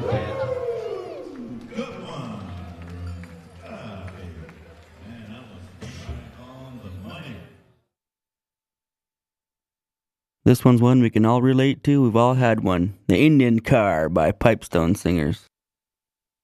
Good one. Man, that was right on the money. This one's one we can all relate to. We've all had one. The Indian Car by Pipestone Singers.